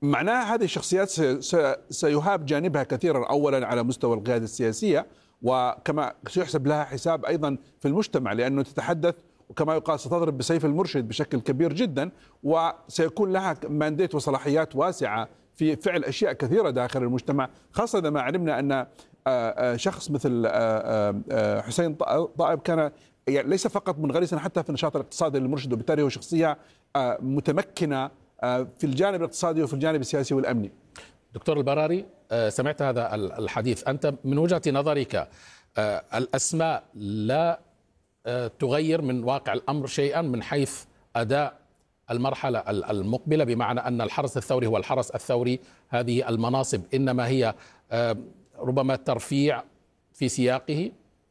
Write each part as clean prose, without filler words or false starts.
معناها هذه الشخصيات سيهاب جانبها كثيرا، أولا على مستوى القيادة السياسية، وكما سيحسب لها حساب أيضا في المجتمع، لأنه تتحدث وكما يقال ستضرب بسيف المرشد بشكل كبير جدا، وسيكون لها مانديت وصلاحيات واسعة في فعل أشياء كثيرة داخل المجتمع، خاصة ما علمنا أن شخص مثل حسين طائب كان يعني ليس فقط منغرسا حتى في النشاط الاقتصادي للمرشد، وبالتالي هو شخصية متمكنة في الجانب الاقتصادي وفي الجانب السياسي والأمني. دكتور البراري، سمعت هذا الحديث، أنت من وجهة نظرك الأسماء لا تغير من واقع الأمر شيئا من حيث أداء المرحلة المقبلة، بمعنى أن الحرس الثوري هو الحرس الثوري، هذه المناصب إنما هي ربما ترفيع في سياقه؟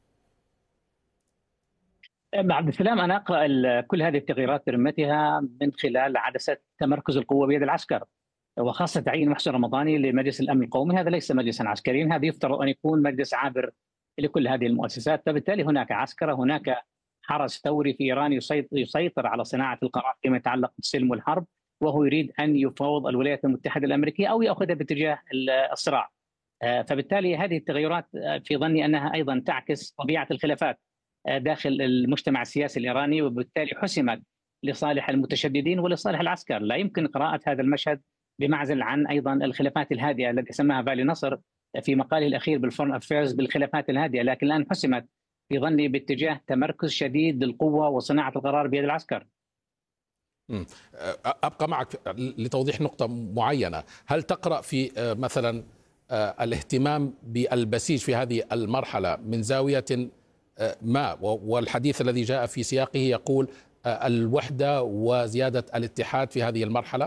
عبد السلام، أنا أقرأ كل هذه التغييرات برمتها من خلال عدسة تمركز القوة بيد العسكر، وخاصة تعيين محسن رمضاني لمجلس الأمن القومي. هذا ليس مجلسا عسكريا، هذا يفترض أن يكون مجلس عابر لكل هذه المؤسسات، فبالتالي هناك عسكرة، هناك حرس ثوري في إيران يسيطر على صناعة القرار فيما يتعلق بالسلم والحرب، وهو يريد أن يفاوض الولايات المتحدة الأمريكية أو يأخذها باتجاه الصراع. فبالتالي هذه التغيرات في ظني أنها أيضا تعكس طبيعة الخلافات داخل المجتمع السياسي الإيراني، وبالتالي حسمت لصالح المتشددين ولصالح العسكر. لا يمكن قراءة هذا المشهد بمعزل عن أيضا الخلافات الهادئة التي سماها فالي نصر في مقاله الأخير بالفورن أفيرز بالخلافات الهادئة، لكن الآن حسمت في ظني باتجاه تمركز شديد للقوة وصناعة القرار بيد العسكر. أبقى معك لتوضيح نقطة معينة. هل تقرأ في مثلا الاهتمام بالبسيج في هذه المرحلة من زاوية ما، والحديث الذي جاء في سياقه يقول الوحدة وزيادة الاتحاد في هذه المرحلة؟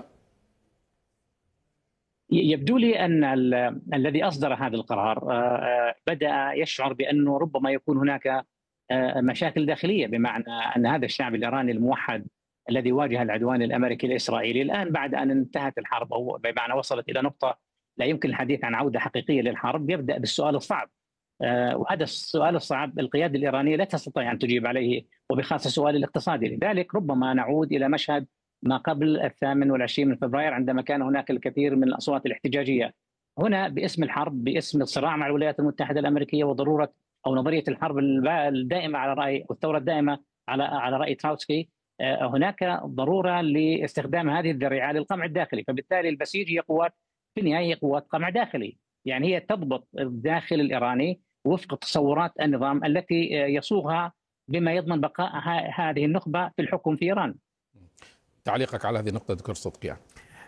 يبدو لي أن الذي أصدر هذا القرار بدأ يشعر بأنه ربما يكون هناك مشاكل داخلية، بمعنى أن هذا الشعب الإيراني الموحد الذي واجه العدوان الأمريكي الإسرائيلي الآن بعد أن انتهت الحرب، أو بمعنى وصلت إلى نقطة لا يمكن الحديث عن عودة حقيقية للحرب، يبدأ بالسؤال الصعب، وهذا السؤال الصعب القيادة الإيرانية لا تستطيع أن تجيب عليه، وبخاصة السؤال الاقتصادي. لذلك ربما نعود إلى مشهد ما قبل 28 من فبراير، عندما كان هناك الكثير من الأصوات الاحتجاجية هنا باسم الحرب، باسم الصراع مع الولايات المتحدة الأمريكية وضرورة أو نظرية الحرب الدائمة على رأي والثورة الدائمة على رأي تراوتسكي. هناك ضرورة لاستخدام هذه الذريعة للقمع الداخلي، فبالتالي البسيج هي قوات في النهاية قوات قمع داخلي، يعني هي تضبط الداخل الإيراني وفق تصورات النظام التي يصوغها بما يضمن بقاء هذه النخبة في الحكم في إيران. تعليقك على هذه النقطة دكتور صدقيان؟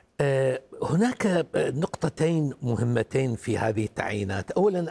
هناك نقطتين مهمتين في هذه التعيينات. أولا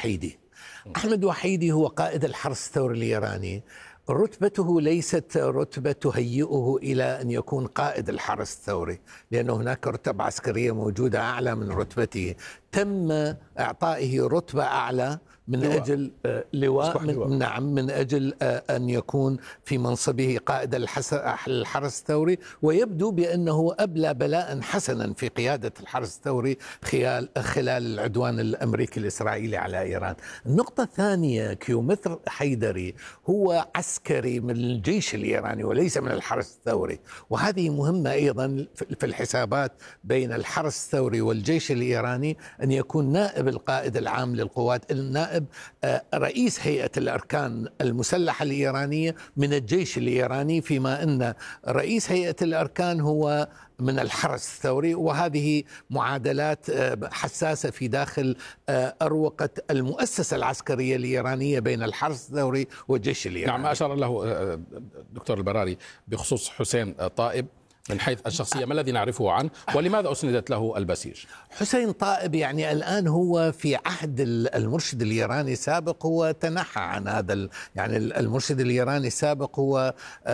أحمد وحيدي هو قائد الحرس الثوري الإيراني، رتبته ليست رتبة تهيئه إلى أن يكون قائد الحرس الثوري، لأن هناك رتب عسكرية موجودة أعلى من رتبته، تم إعطائه رتبة أعلى من أجل لواء نعم، من أجل أن يكون في منصبه قائد الحرس الثوري، ويبدو بأنه أبلى بلاء حسنا في قيادة الحرس الثوري خلال العدوان الأمريكي الإسرائيلي على إيران. النقطة الثانية، كيومتر حيدري هو عسكري من الجيش الإيراني وليس من الحرس الثوري، وهذه مهمة أيضا في الحسابات بين الحرس الثوري والجيش الإيراني، أن يكون نائب القائد العام للقوات، النائب رئيس هيئة الأركان المسلحة الإيرانية من الجيش الإيراني، فيما أن رئيس هيئة الأركان هو من الحرس الثوري، وهذه معادلات حساسة في داخل أروقة المؤسسة العسكرية الإيرانية بين الحرس الثوري والجيش الإيراني. نعم، ما أشار له دكتور البراري بخصوص حسين طائب من حيث الشخصية، ما الذي نعرفه عنه ولماذا أسندت له البسيج؟ حسين طائب يعني الآن هو في عهد المرشد الإيراني السابق هو تنحى عن هذا، يعني المرشد الإيراني السابق هو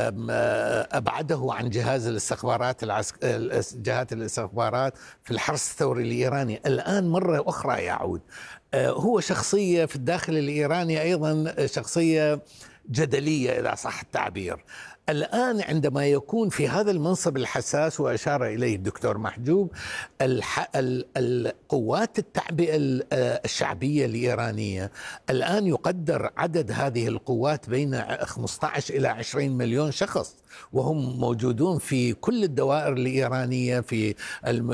أبعده عن جهاز الاستخبارات جهات الاستخبارات في الحرس الثوري الإيراني، الآن مرة أخرى يعود. هو شخصية في الداخل الإيراني أيضا شخصية جدلية إذا صح التعبير. الآن عندما يكون في هذا المنصب الحساس، وأشار إليه الدكتور محجوب، القوات التعبئة الشعبية الإيرانية الآن يقدر عدد هذه القوات بين 15 إلى 20 مليون شخص، وهم موجودون في كل الدوائر الإيرانية، في